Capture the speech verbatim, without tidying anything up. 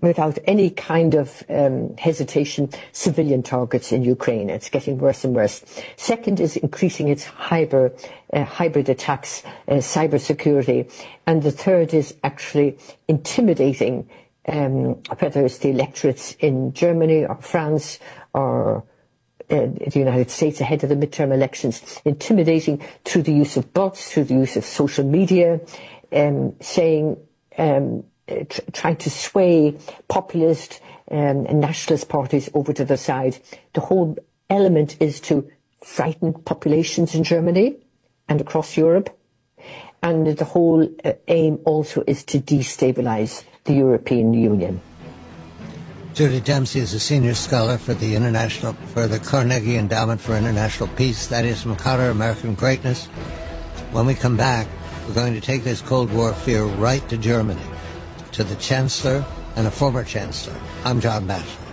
without any kind of um, hesitation, civilian targets in Ukraine. It's getting worse and worse. Second is increasing its hybrid, uh, hybrid attacks, uh, cybersecurity. And the third is actually intimidating, um, whether it's the electorates in Germany or France or uh, the United States ahead of the midterm elections, intimidating through the use of bots, through the use of social media, um, saying, um, Uh, tr trying to sway populist um, and nationalist parties over to the side. The whole element is to frighten populations in Germany and across Europe. And the whole uh, aim also is to destabilise the European Union. Judy Dempsey is a senior scholar for the international for the Carnegie Endowment for International Peace. That is Makata, American Greatness. When we come back, we're going to take this Cold War fear right to Germany, to the Chancellor and a former Chancellor. I'm John Batchelor.